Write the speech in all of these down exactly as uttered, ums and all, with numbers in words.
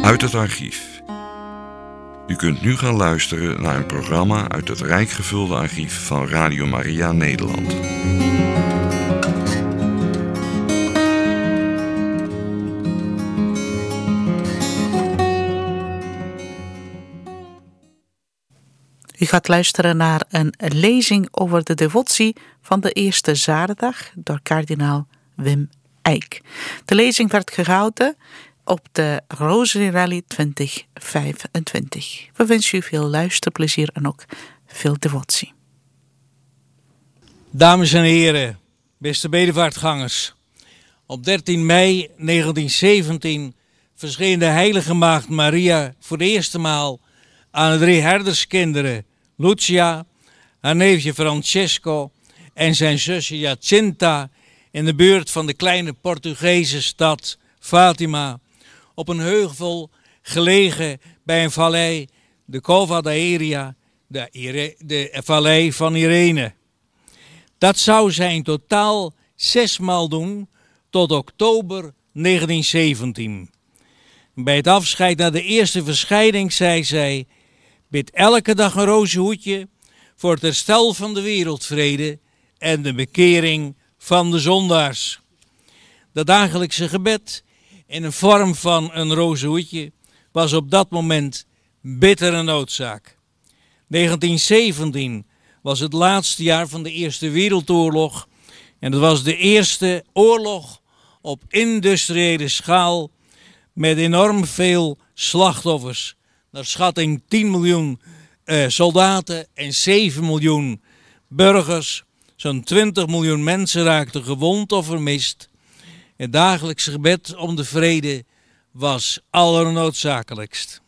uit het archief. U kunt nu gaan luisteren naar een programma uit het rijk gevulde archief van Radio Maria Nederland. U gaat luisteren naar een lezing over de devotie van de eerste zaterdag door kardinaal Wim Eijk. De lezing werd gehouden op de Rosary Rally twintig vijfentwintig. We wensen u veel luisterplezier en ook veel devotie. Dames en heren, beste bedevaartgangers. Op dertien mei negentien zeventien verscheen de heilige maagd Maria voor de eerste maal aan de drie herderskinderen Lucia, haar neefje Francesco en zijn zusje Jacinta in de buurt van de kleine Portugese stad Fatima, op een heuvel gelegen bij een vallei, de Cova d'Aeria, de, Ire, de vallei van Irene. Dat zou zij in totaal zesmaal doen tot oktober negentien zeventien. Bij het afscheid na de eerste verscheiding zei zij: bid elke dag een rozenhoedje voor het herstel van de wereldvrede en de bekering van de zondaars. Dat dagelijkse gebed in de vorm van een rozenhoedje was op dat moment bittere noodzaak. negentien zeventien was het laatste jaar van de Eerste Wereldoorlog en het was de eerste oorlog op industriële schaal met enorm veel slachtoffers. Naar schatting tien miljoen eh, soldaten en zeven miljoen burgers. Zo'n twintig miljoen mensen raakten gewond of vermist. Het dagelijkse gebed om de vrede was allernoodzakelijkst.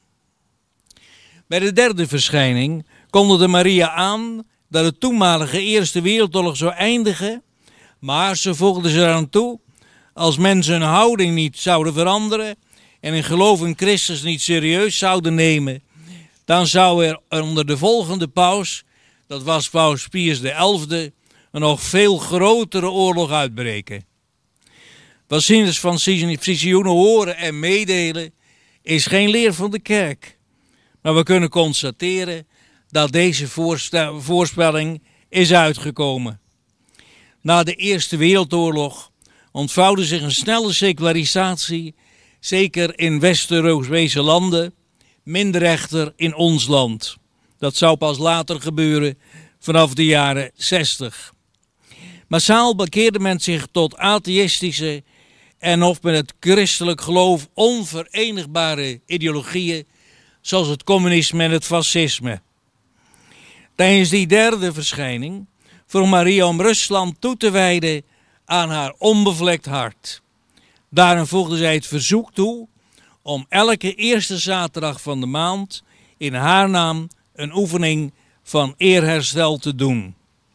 Bij de derde verschijning kondigde Maria aan dat de toenmalige Eerste Wereldoorlog zou eindigen, maar ze voegde ze eraan toe: als mensen hun houding niet zouden veranderen en hun geloof in Christus niet serieus zouden nemen, dan zou er onder de volgende paus, dat was paus Pius de elfde, een nog veel grotere oorlog uitbreken. Wat zieners van visioenen horen en meedelen is geen leer van de kerk. Maar we kunnen constateren dat deze voorspelling is uitgekomen. Na de Eerste Wereldoorlog ontvouwde zich een snelle secularisatie, zeker in West-Europese landen, minder echter in ons land. Dat zou pas later gebeuren, vanaf de jaren zestig. Massaal bekeerde men zich tot atheïstische en of met het christelijk geloof onverenigbare ideologieën, zoals het communisme en het fascisme. Tijdens die derde verschijning vroeg Maria om Rusland toe te wijden aan haar onbevlekt hart. Daarin voegde zij het verzoek toe om elke eerste zaterdag van de maand in haar naam een oefening van eerherstel te doen.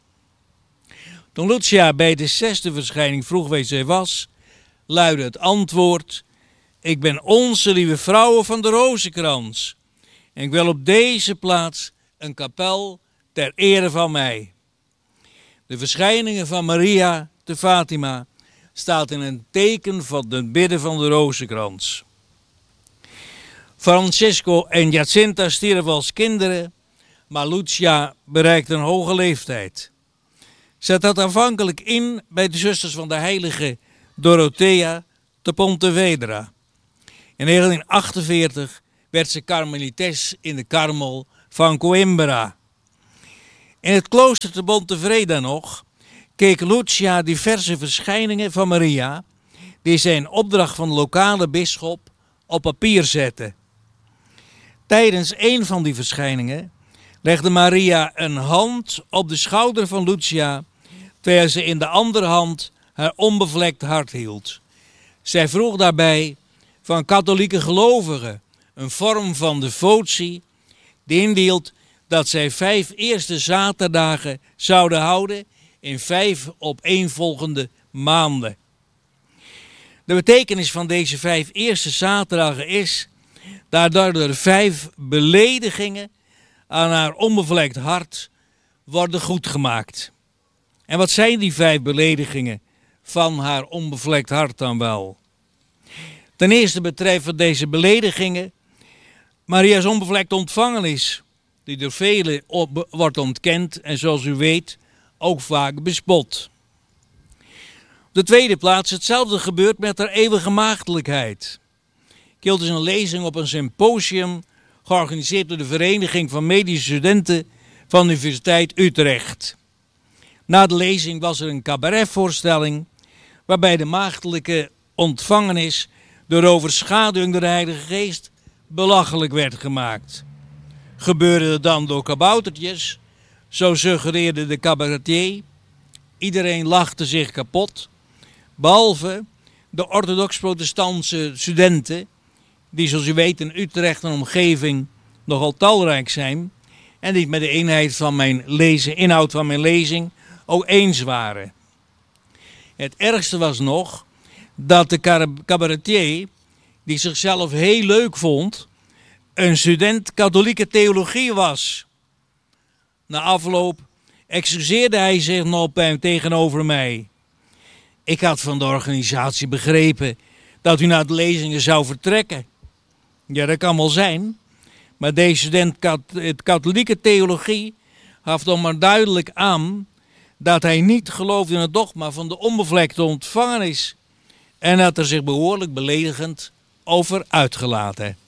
Toen Lucia bij de zesde verschijning vroeg wie zij was, luidde het antwoord: ik ben onze lieve vrouwe van de Rozenkrans en ik wil op deze plaats een kapel ter ere van mij. De verschijningen van Maria te Fatima staat in een teken van het bidden van de Rozenkrans. Francesco en Jacinta stierven als kinderen, maar Lucia bereikte een hoge leeftijd. Zet dat aanvankelijk in bij de zusters van de heilige Dorothea te Pontevedra. In negentien achtenveertig werd ze karmelites in de Karmel van Coimbra. In het klooster te Pontevedra nog keek Lucia diverse verschijningen van Maria, die zij in opdracht van de lokale bisschop op papier zette. Tijdens een van die verschijningen legde Maria een hand op de schouder van Lucia, terwijl ze in de andere hand haar onbevlekt hart hield. Zij vroeg daarbij van katholieke gelovigen een vorm van devotie die inhield dat zij vijf eerste zaterdagen zouden houden in vijf opeenvolgende maanden. De betekenis van deze vijf eerste zaterdagen is dat er vijf beledigingen aan haar onbevlekt hart worden goedgemaakt. En wat zijn die vijf beledigingen van haar onbevlekt hart dan wel? Ten eerste betreffen deze beledigingen Maria's onbevlekte ontvangenis, die door velen op, wordt ontkend en zoals u weet ook vaak bespot. Op de tweede plaats, hetzelfde gebeurt met haar eeuwige maagdelijkheid. Ik hield dus een lezing op een symposium georganiseerd door de Vereniging van Medische Studenten van de Universiteit Utrecht. Na de lezing was er een cabaretvoorstelling waarbij de maagdelijke ontvangenis door overschaduwing door de Heilige Geest belachelijk werd gemaakt. Gebeurde het dan door kaboutertjes, zo suggereerde de cabaretier. Iedereen lachte zich kapot, behalve de orthodox-protestantse studenten, die zoals u weet in Utrecht en omgeving nogal talrijk zijn en die het met de eenheid van mijn lezing, inhoud van mijn lezing ook eens waren. Het ergste was nog dat de cabaretier, die zichzelf heel leuk vond, een student katholieke theologie was. Na afloop excuseerde hij zich nog tegenover mij. Ik had van de organisatie begrepen dat u na de lezingen zou vertrekken. Ja, dat kan wel zijn, maar deze student het katholieke theologie gaf dan maar duidelijk aan dat hij niet geloofde in het dogma van de onbevlekte ontvangenis en had er zich behoorlijk beledigend over uitgelaten.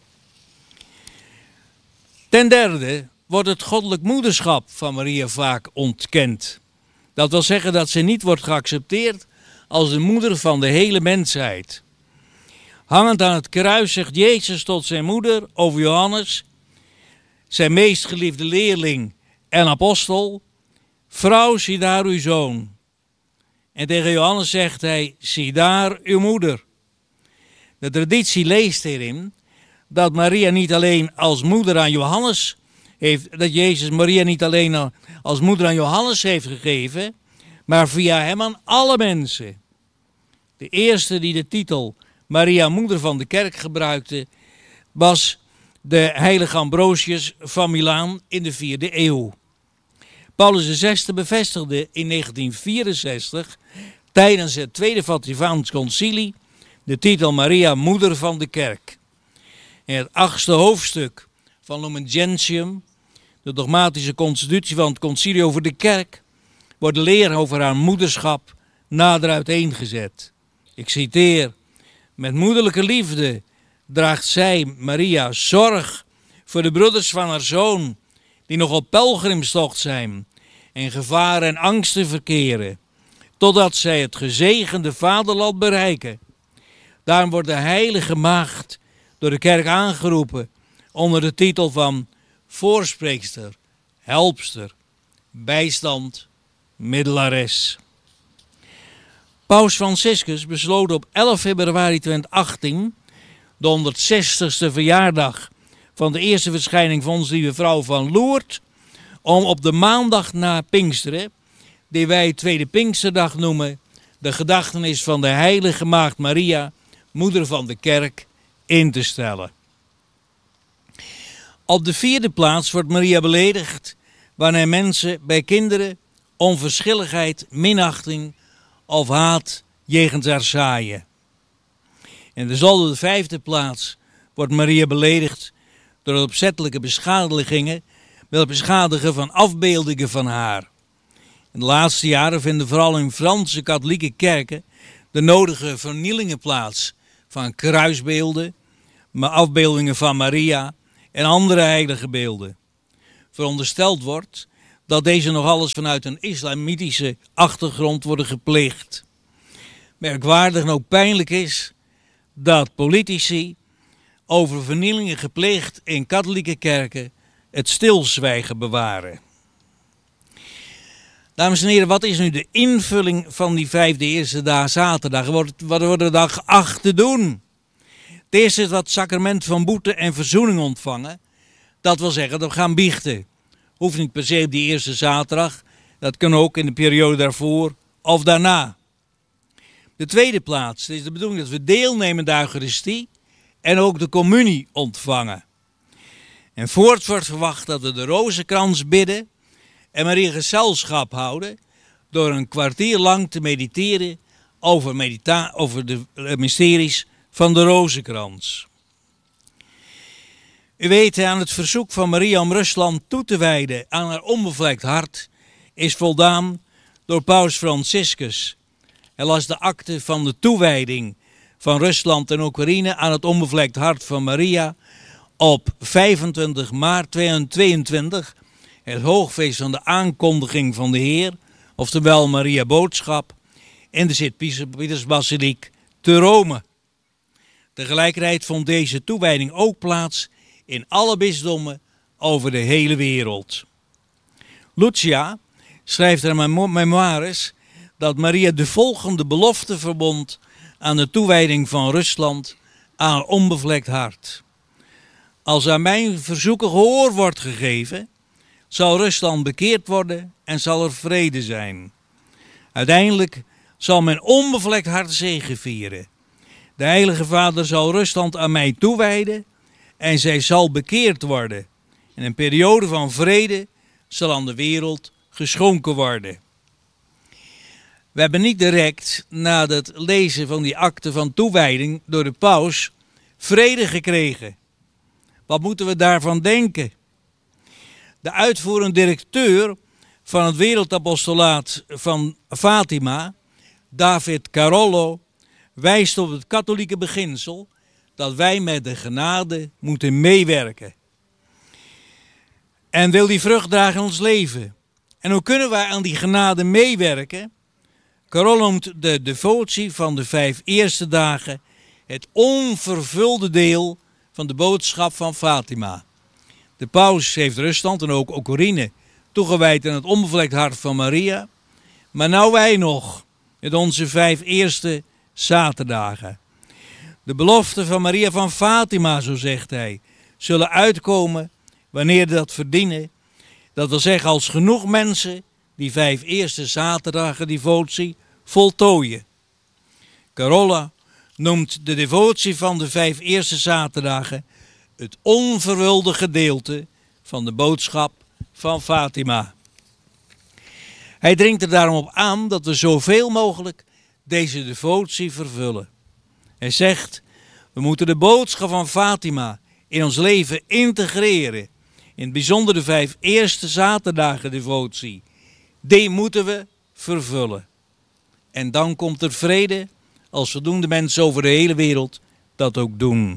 Ten derde wordt het goddelijk moederschap van Maria vaak ontkend. Dat wil zeggen dat ze niet wordt geaccepteerd als de moeder van de hele mensheid. Hangend aan het kruis zegt Jezus tot zijn moeder over Johannes, zijn meest geliefde leerling en apostel: vrouw, zie daar uw zoon. En tegen Johannes zegt hij: zie daar uw moeder. De traditie leest hierin dat Maria niet alleen als moeder aan Johannes heeft, dat Jezus Maria niet alleen als moeder aan Johannes heeft gegeven, maar via hem aan alle mensen. De eerste die de titel Maria, moeder van de kerk, gebruikte, was de heilige Ambrosius van Milaan in de vierde eeuw. Paulus de zesde bevestigde in negentien vierenzestig tijdens het Tweede Vaticaans Concilie de titel Maria, moeder van de kerk. In het achtste hoofdstuk van Lumen Gentium, de dogmatische constitutie van het concilie over de kerk, wordt de leer over haar moederschap nader uiteengezet. Ik citeer: met moederlijke liefde draagt zij, Maria, zorg voor de broeders van haar zoon, die nog op pelgrimstocht zijn en gevaren en angsten verkeren, totdat zij het gezegende vaderland bereiken. Daarom wordt de heilige maagd door de kerk aangeroepen onder de titel van voorspreekster, helpster, bijstand, middelares. Paus Franciscus besloot op elf februari tweeduizend achttien, de honderdzestigste verjaardag van de eerste verschijning van onze lieve vrouw van Lourdes, om op de maandag na Pinksteren, die wij Tweede Pinksterdag noemen, de gedachtenis van de heilige maagd Maria, moeder van de kerk, in te stellen. Op de vierde plaats wordt Maria beledigd wanneer mensen bij kinderen onverschilligheid, minachting of haat jegens haar zaaien. En dezelfde de vijfde plaats wordt Maria beledigd door het opzettelijke beschadigingen, met het beschadigen van afbeeldingen van haar. In de laatste jaren vinden vooral in Franse katholieke kerken de nodige vernielingen plaats van kruisbeelden, maar afbeeldingen van Maria en andere heilige beelden. Verondersteld wordt dat deze nog alles vanuit een islamitische achtergrond worden gepleegd. Merkwaardig en ook pijnlijk is dat politici over vernielingen gepleegd in katholieke kerken het stilzwijgen bewaren. Dames en heren, wat is nu de invulling van die vijfde eerste dag zaterdag? Wat worden we dan geacht te doen? Het eerste is dat sacrament van boete en verzoening ontvangen. Dat wil zeggen dat we gaan biechten. Hoeft niet per se op die eerste zaterdag. Dat kan ook in de periode daarvoor of daarna. De tweede plaats is de bedoeling dat we deelnemen aan de Eucharistie en ook de communie ontvangen. En voorts wordt verwacht dat we de rozenkrans bidden en Maria gezelschap houden door een kwartier lang te mediteren over, medita- over de mysteries van de rozenkrans. U weet, aan het verzoek van Maria om Rusland toe te wijden aan haar onbevlekt hart is voldaan door paus Franciscus. Hij las de akte van de toewijding van Rusland en Oekraïne aan het onbevlekt hart van Maria op vijfentwintig maart tweeduizend tweeëntwintig, het hoogfeest van de aankondiging van de Heer, oftewel Maria Boodschap, in de Sint-Pietersbasiliek te Rome. Tegelijkertijd vond deze toewijding ook plaats in alle bisdommen over de hele wereld. Lucia schrijft in haar memoires dat Maria de volgende belofte verbond aan de toewijding van Rusland aan haar onbevlekt hart. Als aan mijn verzoeken gehoor wordt gegeven, zal Rusland bekeerd worden en zal er vrede zijn. Uiteindelijk zal mijn onbevlekt hart zegevieren. De Heilige Vader zal Rusland aan mij toewijden en zij zal bekeerd worden. En een periode van vrede zal aan de wereld geschonken worden. We hebben niet direct na het lezen van die akte van toewijding door de paus vrede gekregen. Wat moeten we daarvan denken? De uitvoerend directeur van het wereldapostolaat van Fatima, David Carollo, wijst op het katholieke beginsel dat wij met de genade moeten meewerken. En wil die vrucht dragen in ons leven. En hoe kunnen wij aan die genade meewerken? Carollo noemt de devotie van de vijf eerste dagen het onvervulde deel van de boodschap van Fatima. De paus heeft Rusland en ook Oekraïne toegewijd aan het onbevlekt hart van Maria. Maar nou wij nog, met onze vijf eerste zaterdagen. De beloften van Maria van Fatima, zo zegt hij, zullen uitkomen wanneer dat verdienen. Dat wil zeggen als genoeg mensen die vijf eerste zaterdagen devotie voltooien. Carolla noemt de devotie van de vijf eerste zaterdagen het onverwulde gedeelte van de boodschap van Fatima. Hij dringt er daarom op aan dat we zoveel mogelijk deze devotie vervullen. Hij zegt, we moeten de boodschap van Fatima in ons leven integreren. In het bijzonder de vijf eerste zaterdagen devotie. Die moeten we vervullen. En dan komt er vrede als voldoende mensen over de hele wereld dat ook doen.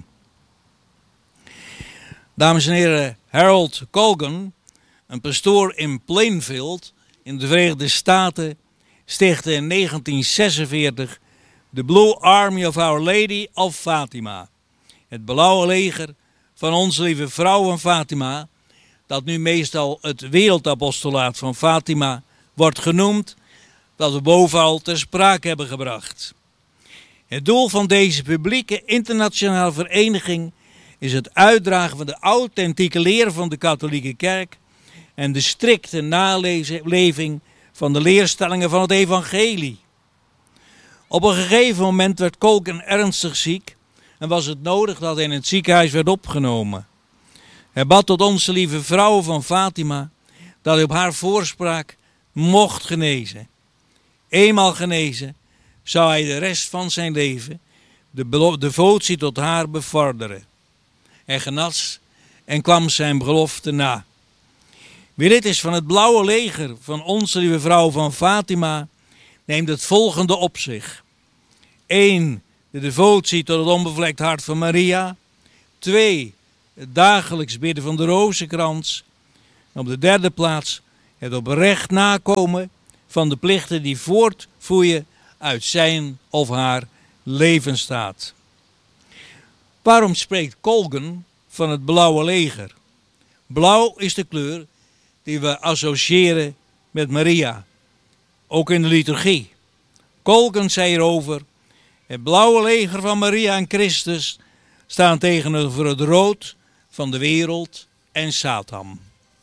Dames en heren, Harold Colgan, een pastoor in Plainfield in de Verenigde Staten, stichtte in negentien zesenveertig de Blue Army of Our Lady of Fatima. Het blauwe leger van onze lieve vrouw van Fatima, dat nu meestal het wereldapostolaat van Fatima wordt genoemd, dat we bovenal ter sprake hebben gebracht. Het doel van deze publieke internationale vereniging is het uitdragen van de authentieke leer van de katholieke kerk en de strikte naleving van de leerstellingen van het evangelie. Op een gegeven moment werd Colgan ernstig ziek en was het nodig dat hij in het ziekenhuis werd opgenomen. Hij bad tot onze lieve vrouw van Fatima dat hij op haar voorspraak mocht genezen. Eenmaal genezen zou hij de rest van zijn leven de devotie tot haar bevorderen. Hij genas en kwam zijn belofte na. Wie lid is van het blauwe leger van onze lieve vrouw van Fatima, neemt het volgende op zich. één. De devotie tot het onbevlekt hart van Maria. twee. Het dagelijks bidden van de rozenkrans. En op de derde plaats het oprecht nakomen van de plichten die voortvloeien uit zijn of haar levensstaat. Waarom spreekt Colgan van het blauwe leger? Blauw is de kleur die we associëren met Maria, ook in de liturgie. Colgan zei erover, het blauwe leger van Maria en Christus staan tegenover het rood van de wereld en Satan.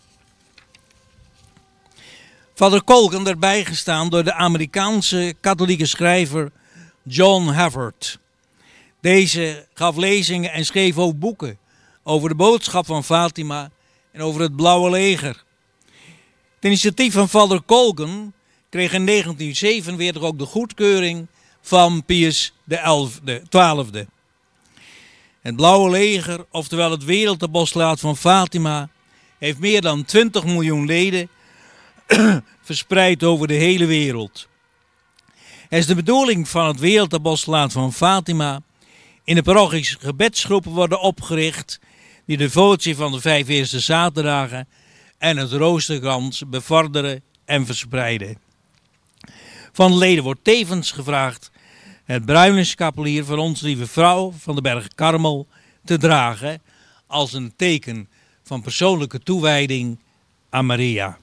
Vader Colgan werd bijgestaan door de Amerikaanse katholieke schrijver John Havard. Deze gaf lezingen en schreef ook boeken over de boodschap van Fatima en over het blauwe leger. Het initiatief van Vader Colgan kreeg in negentien zevenenveertig ook de goedkeuring van Pius de twaalfde. Het Blauwe Leger, oftewel het Wereldapostolaat van Fatima, heeft meer dan twintig miljoen leden verspreid over de hele wereld. Het is de bedoeling van het Wereldapostolaat van Fatima in de parochies gebedsgroepen worden opgericht die de devotie van de vijf eerste zaterdagen en het roosterkrans bevorderen en verspreiden. Van de leden wordt tevens gevraagd het bruiningskappelier van Onze Lieve Vrouw van de Berg Karmel te dragen als een teken van persoonlijke toewijding aan Maria.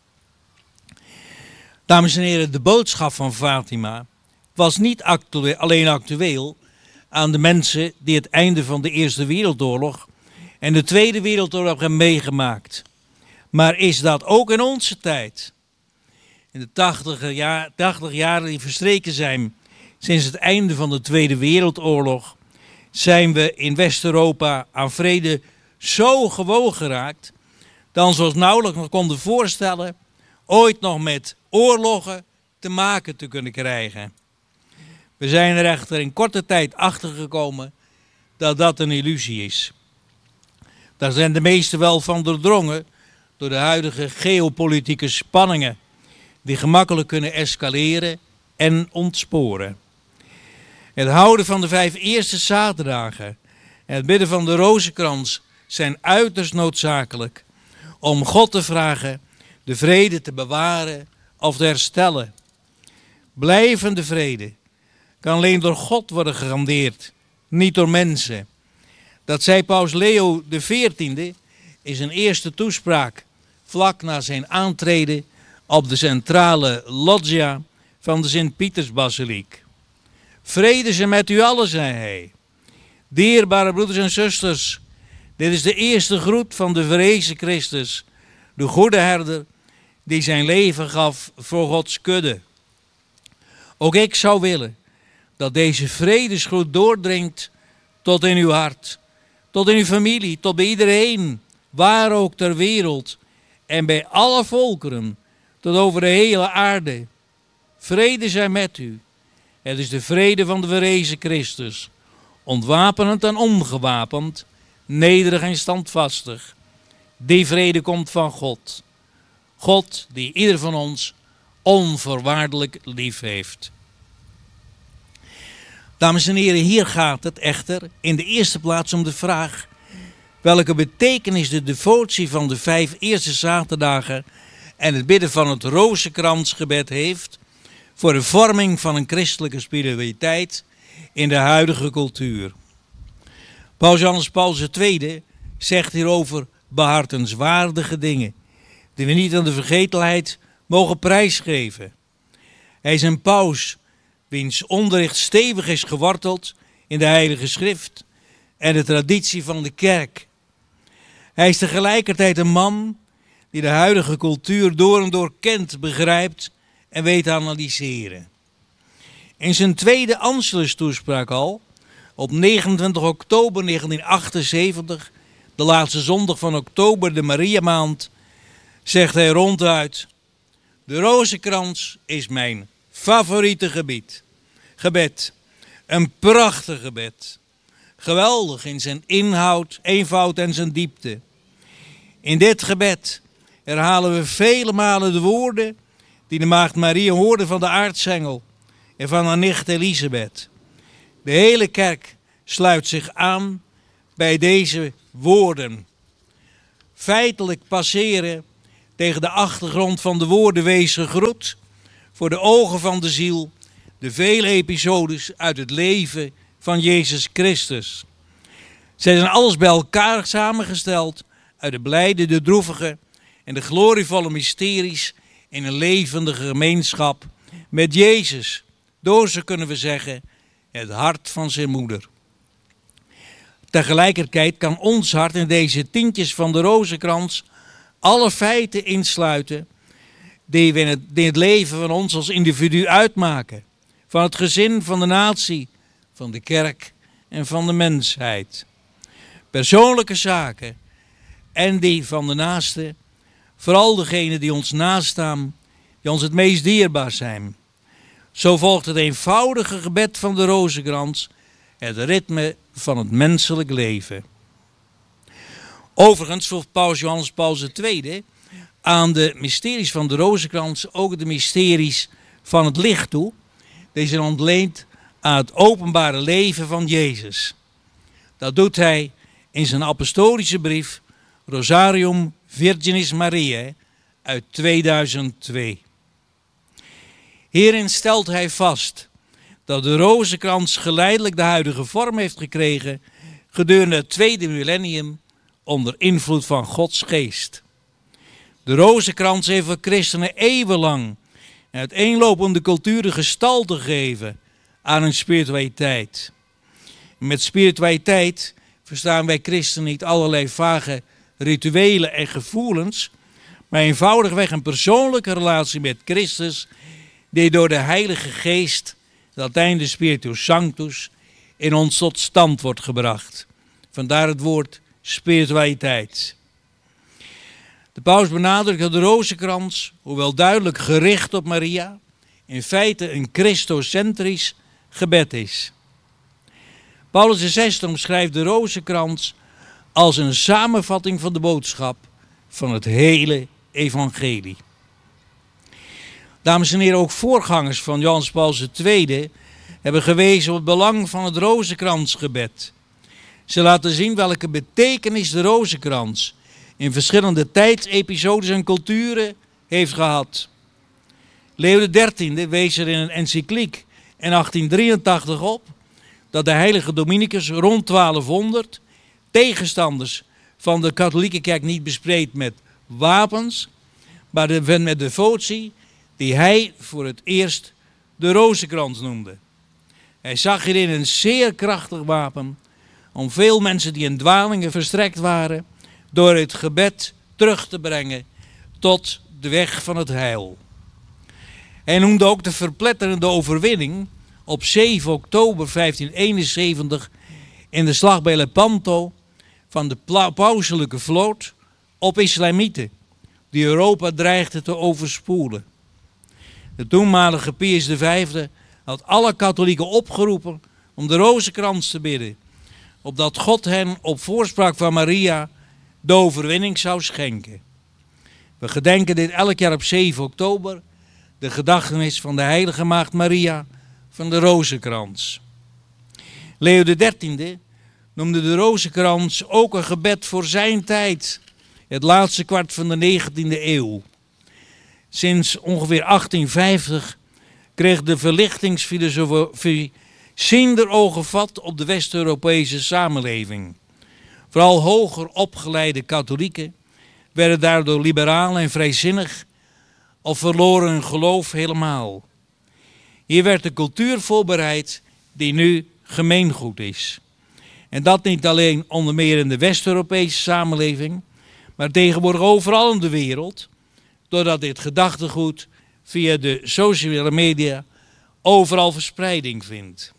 Dames en heren, de boodschap van Fatima was niet actueel, alleen actueel aan de mensen die het einde van de Eerste Wereldoorlog en de Tweede Wereldoorlog hebben meegemaakt. Maar is dat ook in onze tijd? In de tachtig jaar, tachtig jaren die verstreken zijn sinds het einde van de Tweede Wereldoorlog, zijn we in West-Europa aan vrede zo gewoon geraakt dat we ons nauwelijks nog konden voorstellen ooit nog met oorlogen te maken te kunnen krijgen. We zijn er echter in korte tijd achtergekomen dat dat een illusie is. Daar zijn de meesten wel van doordrongen door de huidige geopolitieke spanningen die gemakkelijk kunnen escaleren en ontsporen. Het houden van de vijf eerste zaterdagen en het bidden van de rozenkrans zijn uiterst noodzakelijk om God te vragen de vrede te bewaren of te herstellen. Blijvende vrede kan alleen door God worden gegarandeerd, niet door mensen. Dat zei Paus Leo de veertiende in zijn eerste toespraak vlak na zijn aantreden op de centrale loggia van de Sint-Pietersbasiliek. Vrede zij met u allen, zei hij. Dierbare broeders en zusters, dit is de eerste groet van de verrezen Christus, de goede herder die zijn leven gaf voor Gods kudde. Ook ik zou willen dat deze vredesgroet doordringt tot in uw hart, tot in uw familie, tot bij iedereen, waar ook ter wereld en bij alle volkeren, tot over de hele aarde. Vrede zij met u. Het is de vrede van de verrezen Christus, ontwapenend en ongewapend, nederig en standvastig. Die vrede komt van God. God die ieder van ons onvoorwaardelijk lief heeft. Dames en heren, hier gaat het echter in de eerste plaats om de vraag welke betekenis de devotie van de vijf eerste zaterdagen en het bidden van het rozenkransgebed heeft voor de vorming van een christelijke spiritualiteit in de huidige cultuur. Paus Johannes Paul de tweede zegt hierover behartenswaardige dingen die we niet aan de vergetelheid mogen prijsgeven. Hij is een paus wiens onderricht stevig is geworteld in de Heilige Schrift en de traditie van de kerk. Hij is tegelijkertijd een man die de huidige cultuur door en door kent, begrijpt en weet te analyseren. In zijn tweede Angelus-toespraak al, op negenentwintig oktober negentien achtenzeventig, de laatste zondag van oktober, de Mariamaand, zegt hij ronduit: de rozenkrans is mijn favoriete gebied. Gebed. Een prachtig gebed. Geweldig in zijn inhoud, eenvoud en zijn diepte. In dit gebed herhalen we vele malen de woorden die de maagd Maria hoorde van de aartsengel en van haar nicht Elisabeth. De hele kerk sluit zich aan bij deze woorden. Feitelijk passeren tegen de achtergrond van de woorden wees gegroet voor de ogen van de ziel de vele episodes uit het leven van Jezus Christus. Zij zijn alles bij elkaar samengesteld uit de blijde, de droevige en de glorievolle mysteries in een levendige gemeenschap met Jezus. Door ze kunnen we zeggen, het hart van zijn moeder. Tegelijkertijd kan ons hart in deze tientjes van de rozenkrans alle feiten insluiten die we in het, in het leven van ons als individu uitmaken. Van het gezin, van de natie, van de kerk en van de mensheid. Persoonlijke zaken en die van de naaste, vooral degenen die ons nastaan, die ons het meest dierbaar zijn. Zo volgt het eenvoudige gebed van de rozenkrans het ritme van het menselijk leven. Overigens voegt paus Johannes Paul de Tweede aan de mysteries van de rozenkrans ook de mysteries van het licht toe. Deze zijn ontleend aan het openbare leven van Jezus. Dat doet hij in zijn apostolische brief Rosarium Virginis Mariae uit tweeduizend twee. Hierin stelt hij vast dat de rozenkrans geleidelijk de huidige vorm heeft gekregen gedurende het tweede millennium onder invloed van Gods geest. De rozenkrans heeft voor christenen eeuwenlang een uiteenlopende culturen gestalte gegeven aan hun spiritualiteit. Met spiritualiteit verstaan wij christenen niet allerlei vage rituelen en gevoelens, maar eenvoudigweg een persoonlijke relatie met Christus die door de Heilige Geest, Latijn de Spiritus Sanctus, in ons tot stand wordt gebracht. Vandaar het woord spiritualiteit. De paus benadrukt dat de rozenkrans, hoewel duidelijk gericht op Maria, in feite een christocentrisch gebed is. Paulus de Zesde omschrijft de rozenkrans als een samenvatting van de boodschap van het hele evangelie. Dames en heren, ook voorgangers van Johannes Paul de Tweede hebben gewezen op het belang van het rozenkransgebed. Ze laten zien welke betekenis de rozenkrans in verschillende tijdsepisodes en culturen heeft gehad. Leo de Dertiende wees er in een encycliek in achttien drieëntachtig op dat de heilige Dominicus rond twaalfhonderd tegenstanders van de katholieke kerk niet bespreekt met wapens, maar de, met devotie, die hij voor het eerst de rozenkrans noemde. Hij zag hierin een zeer krachtig wapen om veel mensen die in dwalingen verstrekt waren, door het gebed terug te brengen tot de weg van het heil. Hij noemde ook de verpletterende overwinning op zeven oktober vijftienhonderdeenenzeventig in de slag bij Lepanto van de pauselijke vloot op islamieten, die Europa dreigden te overspoelen. De toenmalige Pius de Vijfde had alle katholieken opgeroepen om de rozenkrans te bidden, opdat God hen op voorspraak van Maria de overwinning zou schenken. We gedenken dit elk jaar op zeven oktober, de gedachtenis van de heilige maagd Maria van de rozenkrans. Leo de Dertiende noemde de rozenkrans ook een gebed voor zijn tijd, het laatste kwart van de negentiende eeuw. Sinds ongeveer achttienvijftig kreeg de verlichtingsfilosofie ziender ogen vat op de West-Europese samenleving. Vooral hoger opgeleide katholieken werden daardoor liberaal en vrijzinnig of verloren hun geloof helemaal. Hier werd de cultuur voorbereid die nu gemeengoed is. En dat niet alleen onder meer in de West-Europese samenleving, maar tegenwoordig overal in de wereld, doordat dit gedachtegoed via de sociale media overal verspreiding vindt.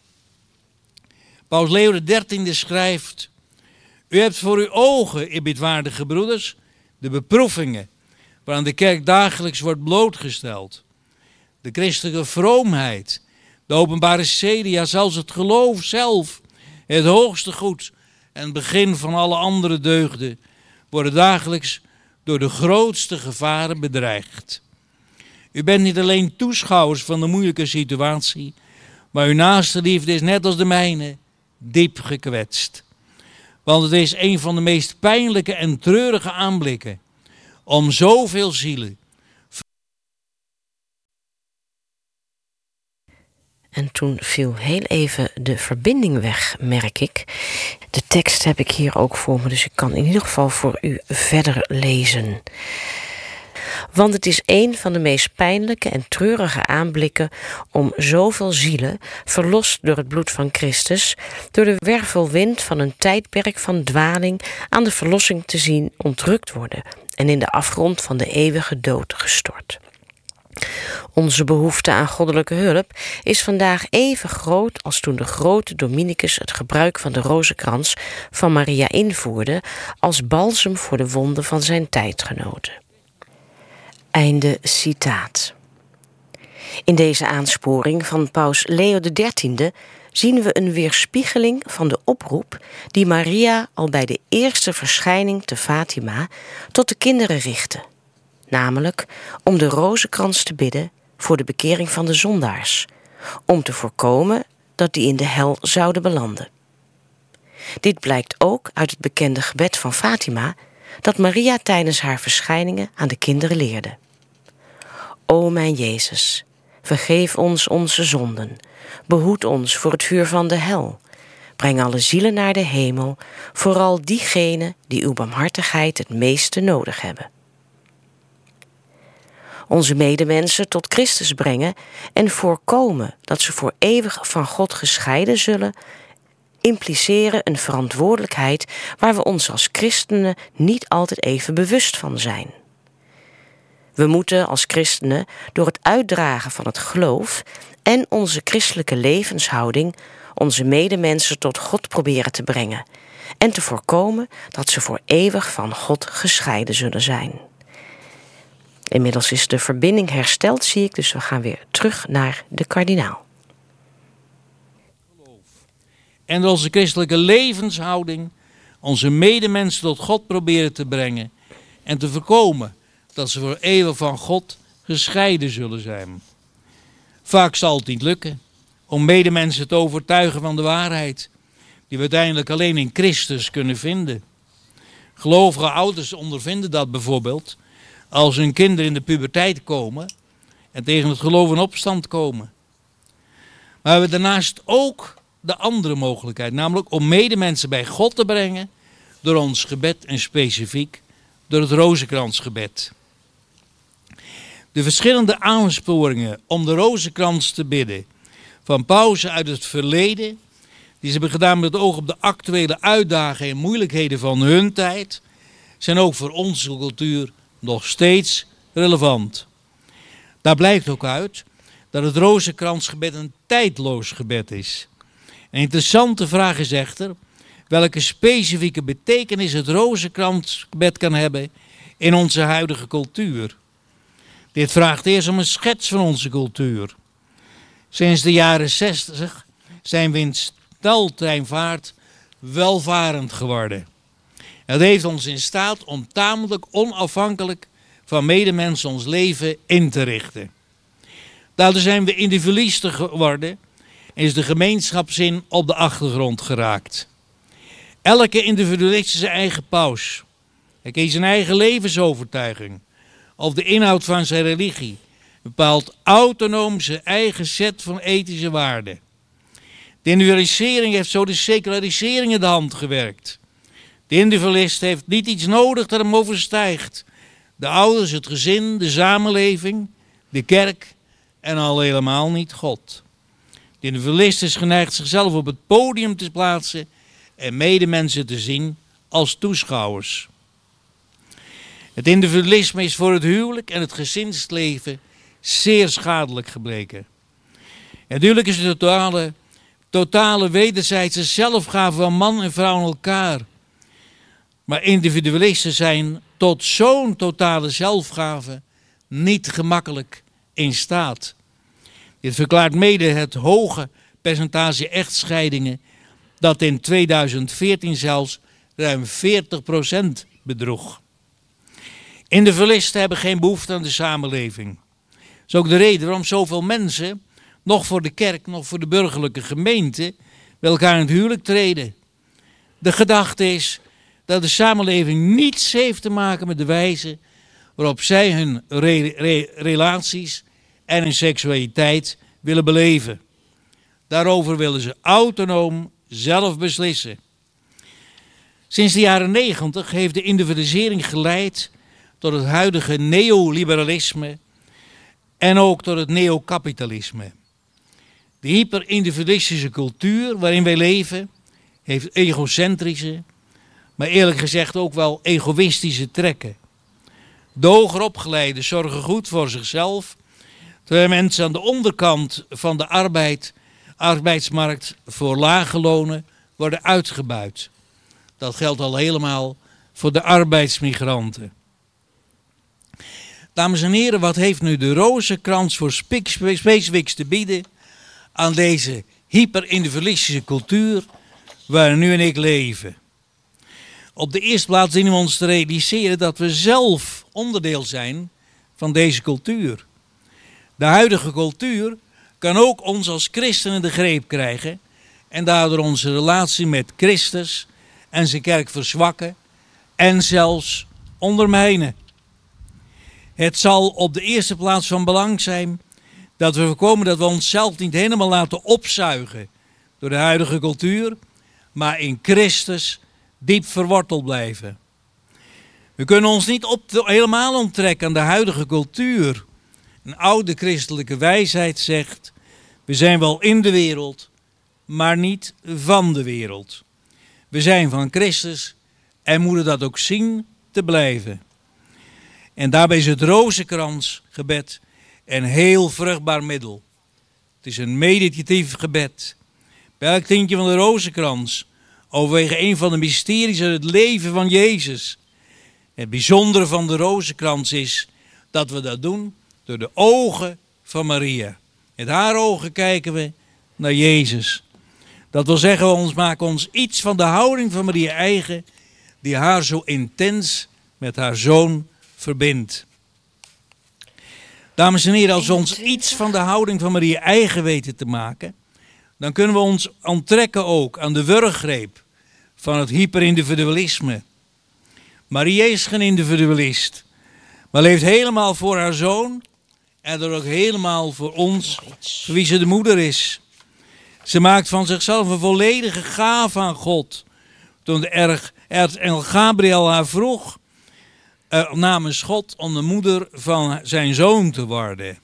Paus Leo de Dertiende schrijft: U hebt voor uw ogen, eerbiedwaardige broeders, de beproevingen waaraan de kerk dagelijks wordt blootgesteld. De christelijke vroomheid, de openbare zeden, ja zelfs het geloof zelf, het hoogste goed en het begin van alle andere deugden, worden dagelijks door de grootste gevaren bedreigd. U bent niet alleen toeschouwers van de moeilijke situatie, maar uw naaste liefde is net als de mijne diep gekwetst. Want het is een van de meest pijnlijke en treurige aanblikken om zoveel zielen. En toen viel heel even de verbinding weg, merk ik. De tekst heb ik hier ook voor me, dus ik kan in ieder geval voor u verder lezen. Want het is een van de meest pijnlijke en treurige aanblikken om zoveel zielen, verlost door het bloed van Christus, door de wervelwind van een tijdperk van dwaling aan de verlossing te zien ontrukt worden en in de afgrond van de eeuwige dood gestort. Onze behoefte aan goddelijke hulp is vandaag even groot als toen de grote Dominicus het gebruik van de rozenkrans van Maria invoerde als balsem voor de wonden van zijn tijdgenoten. Einde citaat. In deze aansporing van paus Leo de Dertiende zien we een weerspiegeling van de oproep die Maria al bij de eerste verschijning te Fatima tot de kinderen richtte. Namelijk om de rozenkrans te bidden voor de bekering van de zondaars, om te voorkomen dat die in de hel zouden belanden. Dit blijkt ook uit het bekende gebed van Fatima dat Maria tijdens haar verschijningen aan de kinderen leerde. O mijn Jezus, vergeef ons onze zonden, behoed ons voor het vuur van de hel, breng alle zielen naar de hemel, vooral diegenen die uw barmhartigheid het meeste nodig hebben. Onze medemensen tot Christus brengen en voorkomen dat ze voor eeuwig van God gescheiden zullen, impliceren een verantwoordelijkheid waar we ons als christenen niet altijd even bewust van zijn. We moeten als christenen door het uitdragen van het geloof en onze christelijke levenshouding onze medemensen tot God proberen te brengen en te voorkomen dat ze voor eeuwig van God gescheiden zullen zijn. Inmiddels is de verbinding hersteld, zie ik, dus we gaan weer terug naar de kardinaal. En onze christelijke levenshouding onze medemensen tot God proberen te brengen en te voorkomen dat ze voor eeuwig van God gescheiden zullen zijn. Vaak zal het niet lukken om medemensen te overtuigen van de waarheid, die we uiteindelijk alleen in Christus kunnen vinden. Gelovige ouders ondervinden dat bijvoorbeeld als hun kinderen in de puberteit komen en tegen het geloof in opstand komen. Maar we hebben daarnaast ook de andere mogelijkheid, namelijk om medemensen bij God te brengen door ons gebed en specifiek door het rozenkransgebed. De verschillende aansporingen om de rozenkrans te bidden van pausen uit het verleden, die ze hebben gedaan met het oog op de actuele uitdagingen en moeilijkheden van hun tijd, zijn ook voor onze cultuur nog steeds relevant. Daar blijkt ook uit dat het rozenkransgebed een tijdloos gebed is. Een interessante vraag is echter welke specifieke betekenis het rozenkransgebed kan hebben in onze huidige cultuur. Dit vraagt eerst om een schets van onze cultuur. Sinds de jaren zestig zijn we in sneltreinvaart welvarend geworden. Het heeft ons in staat om tamelijk onafhankelijk van medemensen ons leven in te richten. Daardoor zijn we individualisten geworden en is de gemeenschapszin op de achtergrond geraakt. Elke individualist is zijn eigen paus. Hij kiest zijn eigen levensovertuiging of de inhoud van zijn religie, bepaalt autonoom zijn eigen set van ethische waarden. De individualisering heeft zo de secularisering in de hand gewerkt. De individualist heeft niet iets nodig dat hem overstijgt. De ouders, het gezin, de samenleving, de kerk en al helemaal niet God. De individualist is geneigd zichzelf op het podium te plaatsen en medemensen te zien als toeschouwers. Het individualisme is voor het huwelijk en het gezinsleven zeer schadelijk gebleken. Het huwelijk is de totale, totale wederzijdse zelfgave van man en vrouw aan elkaar. Maar individualisten zijn tot zo'n totale zelfgave niet gemakkelijk in staat. Dit verklaart mede het hoge percentage echtscheidingen dat in tweeduizend veertien zelfs ruim veertig procent bedroeg. Individualisten hebben geen behoefte aan de samenleving. Dat is ook de reden waarom zoveel mensen, nog voor de kerk, nog voor de burgerlijke gemeente, bij elkaar in het huwelijk treden. De gedachte is dat de samenleving niets heeft te maken met de wijze waarop zij hun re- re- relaties en hun seksualiteit willen beleven. Daarover willen ze autonoom zelf beslissen. Sinds de jaren negentig heeft de individualisering geleid tot het huidige neoliberalisme en ook tot het neokapitalisme. De hyperindividualistische cultuur waarin wij leven heeft egocentrische, maar eerlijk gezegd ook wel egoïstische trekken. De hoger opgeleiden zorgen goed voor zichzelf, terwijl mensen aan de onderkant van de arbeid, arbeidsmarkt voor lage lonen worden uitgebuit. Dat geldt al helemaal voor de arbeidsmigranten. Dames en heren, wat heeft nu de rozenkrans voor specifieks te bieden aan deze hyper-individualistische cultuur waarin u en ik leven. Op de eerste plaats dienen we ons te realiseren dat we zelf onderdeel zijn van deze cultuur. De huidige cultuur kan ook ons als christenen de greep krijgen en daardoor onze relatie met Christus en zijn kerk verzwakken en zelfs ondermijnen. Het zal op de eerste plaats van belang zijn dat we voorkomen dat we onszelf niet helemaal laten opzuigen door de huidige cultuur, maar in Christus diep verworteld blijven. We kunnen ons niet op, helemaal onttrekken aan de huidige cultuur. Een oude christelijke wijsheid zegt, we zijn wel in de wereld, maar niet van de wereld. We zijn van Christus en moeten dat ook zien te blijven. En daarbij is het rozenkransgebed een heel vruchtbaar middel. Het is een meditatief gebed. Bij elk tintje van de rozenkrans overwege een van de mysteries uit het leven van Jezus. Het bijzondere van de rozenkrans is dat we dat doen door de ogen van Maria. Met haar ogen kijken we naar Jezus. Dat wil zeggen, we ons maken ons iets van de houding van Maria eigen, die haar zo intens met haar zoon verbindt. Dames en heren, als we ons iets van de houding van Maria eigen weten te maken, dan kunnen we ons onttrekken ook aan de wurggreep van het hyperindividualisme. Maria is geen individualist, maar leeft helemaal voor haar zoon en er ook helemaal voor ons, voor wie ze de moeder is. Ze maakt van zichzelf een volledige gave aan God. Toen de engel Gabriel haar vroeg uh, namens God om de moeder van zijn zoon te worden.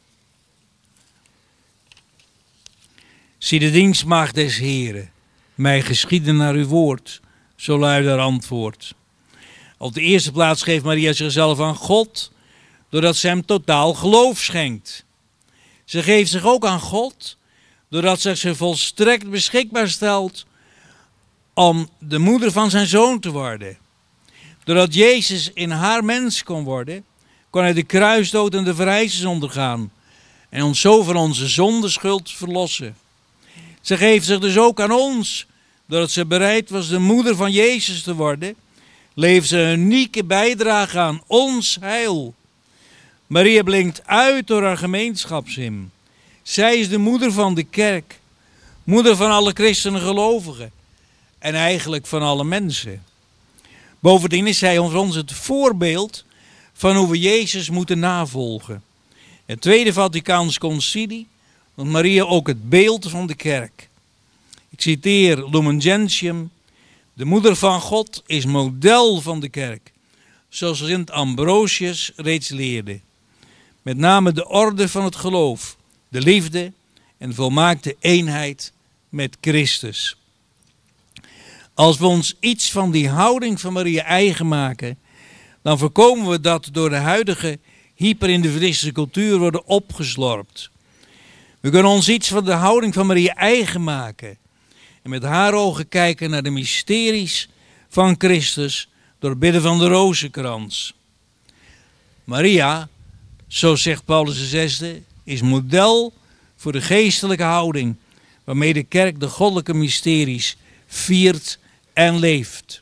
Zie de dienstmaagd des Heren, mij geschieden naar uw woord, zo luidt haar antwoord. Op de eerste plaats geeft Maria zichzelf aan God, doordat ze hem totaal geloof schenkt. Ze geeft zich ook aan God, doordat ze zich volstrekt beschikbaar stelt om de moeder van zijn zoon te worden. Doordat Jezus in haar mens kon worden, kon hij de kruisdood en de verrijzenis ondergaan en ons zo van onze zondeschuld verlossen. Ze geeft zich dus ook aan ons, doordat ze bereid was de moeder van Jezus te worden, levert ze een unieke bijdrage aan ons heil. Maria blinkt uit door haar gemeenschapszin. Zij is de moeder van de kerk, moeder van alle christenen gelovigen en eigenlijk van alle mensen. Bovendien is zij voor ons het voorbeeld van hoe we Jezus moeten navolgen. Het Tweede Vaticaans Concilie noemt Maria ook het beeld van de kerk. Ik citeer Lumen Gentium: de moeder van God is model van de kerk, zoals Sint Ambrosius reeds leerde. Met name de orde van het geloof, de liefde en de volmaakte eenheid met Christus. Als we ons iets van die houding van Maria eigen maken, dan voorkomen we dat door de huidige hyperindividualistische cultuur worden opgeslorpt. We kunnen ons iets van de houding van Maria eigen maken en met haar ogen kijken naar de mysteries van Christus door het bidden van de rozenkrans. Maria, zo zegt Paulus de zesde, is model voor de geestelijke houding waarmee de kerk de goddelijke mysteries viert en leeft.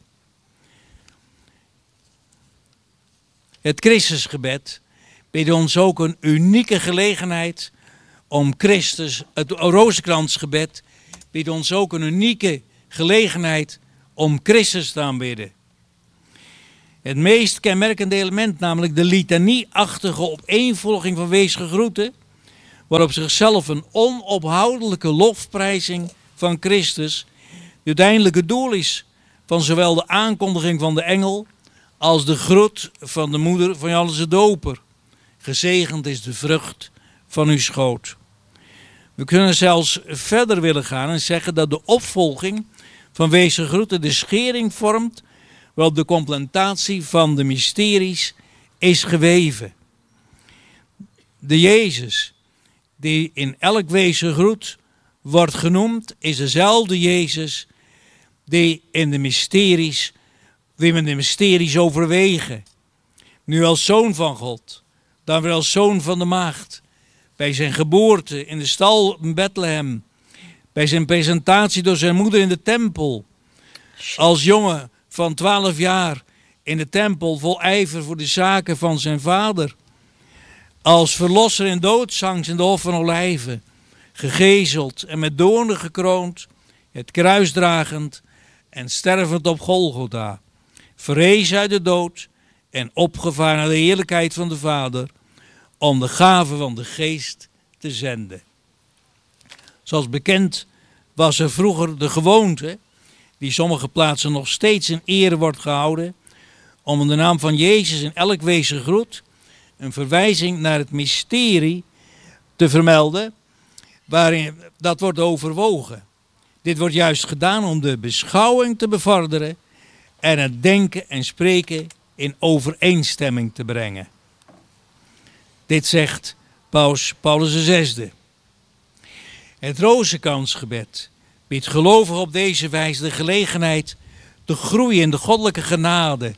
Het Christusgebed biedt ons ook een unieke gelegenheid om Christus, het rozenkransgebed biedt ons ook een unieke gelegenheid om Christus te aanbidden. Het meest kenmerkende element, namelijk de litanie-achtige opeenvolging van weesgegroeten, waarop zichzelf een onophoudelijke lofprijzing van Christus, die uiteindelijk het doel is van zowel de aankondiging van de engel als de groet van de moeder van Johannes de Doper. Gezegend is de vrucht van uw schoot. We kunnen zelfs verder willen gaan en zeggen dat de opvolging van weesgegroeten de schering vormt waarop de complementatie van de mysteries is geweven. De Jezus die in elk weesgegroet wordt genoemd, is dezelfde Jezus die in de mysteries, wie men de mysteries overwegen. Nu als zoon van God, dan weer als zoon van de maagd. Bij zijn geboorte in de stal in Bethlehem, bij zijn presentatie door zijn moeder in de tempel. Als jongen van twaalf jaar in de tempel vol ijver voor de zaken van zijn vader. Als verlosser in doodsangst in de Hof van Olijven. Gegezeld en met doornen gekroond, het kruis dragend en stervend op Golgotha. Verrees uit de dood en opgevaren naar de heerlijkheid van de Vader, om de gave van de Geest te zenden. Zoals bekend was er vroeger de gewoonte, die sommige plaatsen nog steeds in ere wordt gehouden, om in de naam van Jezus in elk wezengroet een verwijzing naar het mysterie te vermelden, waarin dat wordt overwogen. Dit wordt juist gedaan om de beschouwing te bevorderen en het denken en spreken in overeenstemming te brengen. Dit zegt Paus Paulus de zesde. Het rozenkransgebed biedt gelovigen op deze wijze de gelegenheid te groeien in de goddelijke genade.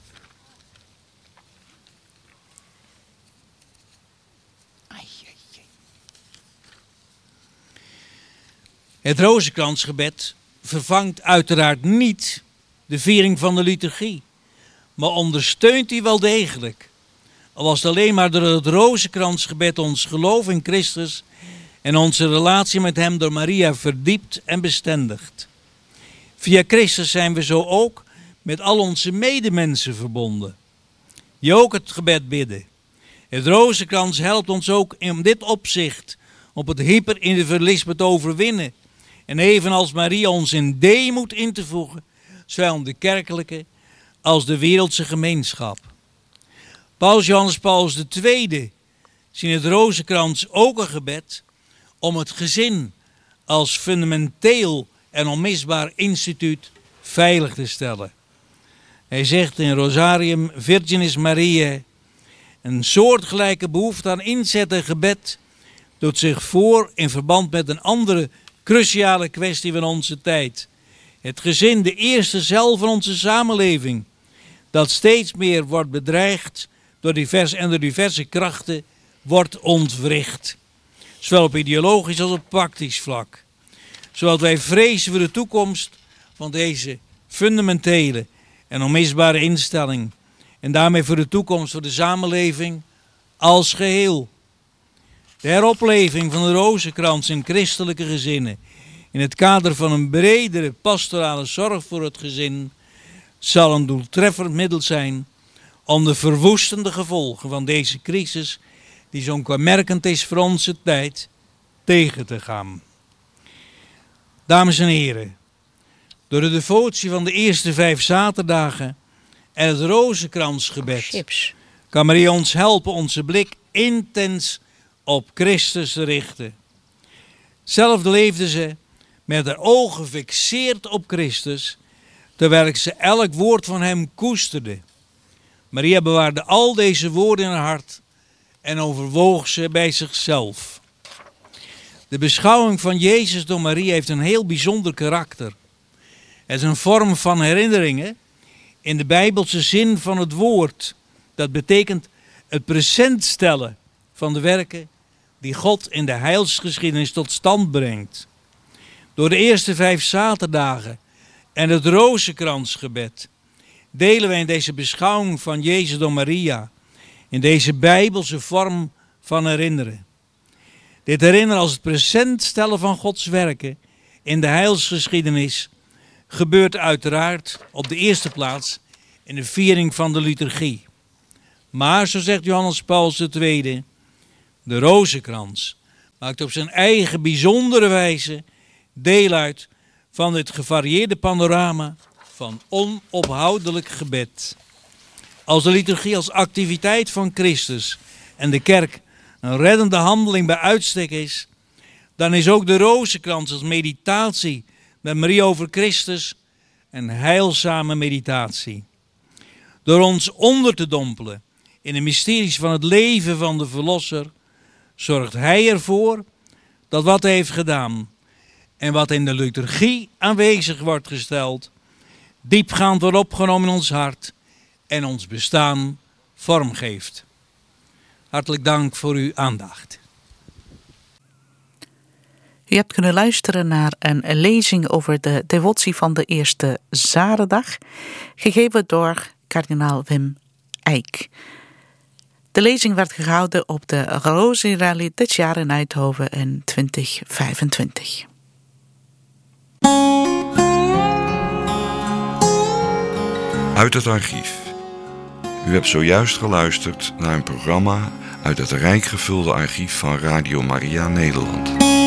Het rozenkransgebed vervangt uiteraard niet de viering van de liturgie, maar ondersteunt die wel degelijk. Al was het alleen maar door het rozenkransgebed ons geloof in Christus en onze relatie met hem door Maria verdiept en bestendigd. Via Christus zijn we zo ook met al onze medemensen verbonden, die ook het gebed bidden. Het rozenkrans helpt ons ook in dit opzicht op het hyperindividualisme te overwinnen. En evenals Maria ons in deemoed in te voegen, zowel de kerkelijke als de wereldse gemeenschap. Paus Johannes Paulus de tweede zien het rozenkrans ook een gebed om het gezin als fundamenteel en onmisbaar instituut veilig te stellen. Hij zegt in Rosarium Virginis Mariae, een soortgelijke behoefte aan inzet en gebed doet zich voor in verband met een andere cruciale kwestie van onze tijd. Het gezin, de eerste cel van onze samenleving, dat steeds meer wordt bedreigd door diverse en door diverse krachten, wordt ontwricht. Zowel op ideologisch als op praktisch vlak. Zodat wij vrezen voor de toekomst van deze fundamentele en onmisbare instelling. En daarmee voor de toekomst van de samenleving als geheel. De heropleving van de rozenkrans in christelijke gezinnen in het kader van een bredere pastorale zorg voor het gezin zal een doeltreffend middel zijn om de verwoestende gevolgen van deze crisis, die zo kenmerkend is voor onze tijd, tegen te gaan. Dames en heren, door de devotie van de eerste vijf zaterdagen en het rozenkransgebed Chips. kan Maria ons helpen onze blik intens op Christus te richten. Zelf leefde ze met haar ogen gefixeerd op Christus, terwijl ze elk woord van hem koesterde. Maria bewaarde al deze woorden in haar hart en overwoog ze bij zichzelf. De beschouwing van Jezus door Maria heeft een heel bijzonder karakter. Het is een vorm van herinneringen in de Bijbelse zin van het woord. Dat betekent het present stellen van de werken die God in de heilsgeschiedenis tot stand brengt. Door de eerste vijf zaterdagen en het rozenkransgebed delen wij in deze beschouwing van Jezus door Maria, in deze Bijbelse vorm van herinneren. Dit herinneren als het present stellen van Gods werken in de heilsgeschiedenis gebeurt uiteraard op de eerste plaats in de viering van de liturgie. Maar, zo zegt Johannes Paulus de tweede, de rozenkrans maakt op zijn eigen bijzondere wijze deel uit van het gevarieerde panorama van onophoudelijk gebed. Als de liturgie als activiteit van Christus en de kerk een reddende handeling bij uitstek is, dan is ook de rozenkrans als meditatie met Maria over Christus een heilzame meditatie. Door ons onder te dompelen in de mysteries van het leven van de Verlosser, zorgt Hij ervoor dat wat Hij heeft gedaan en wat in de liturgie aanwezig wordt gesteld, diepgaand wordt opgenomen in ons hart en ons bestaan vorm geeft. Hartelijk dank voor uw aandacht. U hebt kunnen luisteren naar een lezing over de devotie van de eerste zaterdag, gegeven door kardinaal Wim Eijk. De lezing werd gehouden op de Rosary Rally dit jaar in Eindhoven in twintig vijfentwintig. Uit het archief. U hebt zojuist geluisterd naar een programma uit het rijk gevulde archief van Radio Maria Nederland.